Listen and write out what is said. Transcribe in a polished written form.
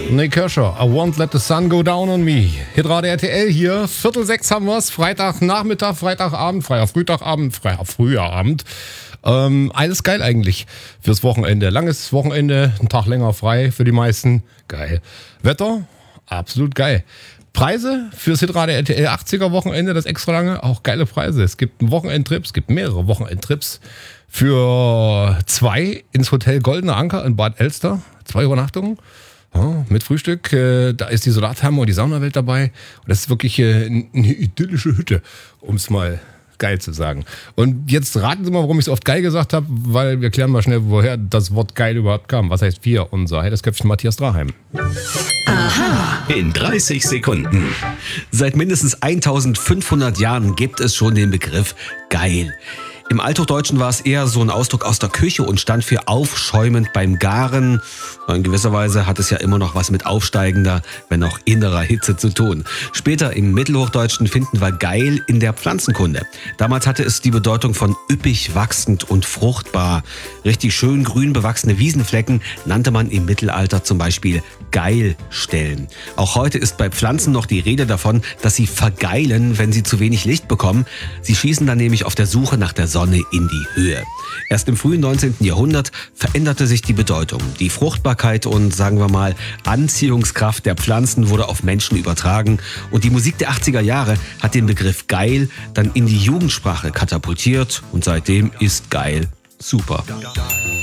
Nick Kershaw, I won't let the sun go down on me. Hitradio RTL hier, 5:45 haben wir's, Freitagnachmittag, Freitagabend, freier Frühtagabend, freier früher Abend. Alles geil eigentlich fürs Wochenende. Langes Wochenende, einen Tag länger frei für die meisten. Geil. Wetter, absolut geil. Preise fürs Hitradio RTL 80er Wochenende, das extra lange, auch geile Preise. Es gibt einen Wochenendtrip, es gibt mehrere Wochenendtrips für 2 ins Hotel Goldener Anker in Bad Elster. 2 Übernachtungen. Ja, mit Frühstück, da ist die Solartherme und die Saunawelt dabei. Und das ist wirklich eine idyllische Hütte, um es mal geil zu sagen. Und jetzt raten Sie mal, warum ich es oft geil gesagt habe, weil wir klären mal schnell, woher das Wort geil überhaupt kam. Was heißt wir? Unser Heidersköpfchen Matthias Draheim. Aha. In 30 Sekunden. Seit mindestens 1500 Jahren gibt es schon den Begriff geil. Im Althochdeutschen war es eher so ein Ausdruck aus der Küche und stand für aufschäumend beim Garen. In gewisser Weise hat es ja immer noch was mit aufsteigender, wenn auch innerer Hitze zu tun. Später im Mittelhochdeutschen finden wir geil in der Pflanzenkunde. Damals hatte es die Bedeutung von üppig wachsend und fruchtbar. Richtig schön grün bewachsene Wiesenflecken nannte man im Mittelalter zum Beispiel Geilstellen. Auch heute ist bei Pflanzen noch die Rede davon, dass sie vergeilen, wenn sie zu wenig Licht bekommen. Sie schießen dann nämlich auf der Suche nach der Sonne in die Höhe. Erst im frühen 19. Jahrhundert veränderte sich die Bedeutung. Die Fruchtbarkeit und, sagen wir mal, Anziehungskraft der Pflanzen wurde auf Menschen übertragen und die Musik der 80er Jahre hat den Begriff geil dann in die Jugendsprache katapultiert und seitdem ist geil super.